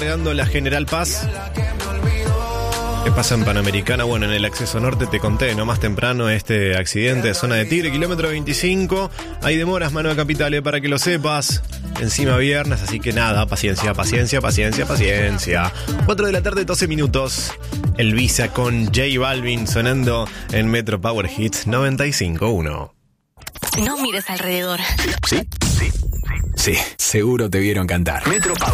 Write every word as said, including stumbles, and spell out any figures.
Llegando la General Paz. ¿Qué pasa en Panamericana? Bueno, en el acceso norte te conté, no más temprano, este accidente de zona de Tigre, kilómetro veinticinco. Hay demoras, mano de Capitale, para que lo sepas. Encima viernes, así que nada, paciencia, paciencia, paciencia, paciencia. cuatro de la tarde, doce minutos. El Visa con J Balvin sonando en Metro Power Hits noventa y cinco punto uno. No mires alrededor. ¿Sí? Sí. Sí, seguro te vieron cantar. Metro Power.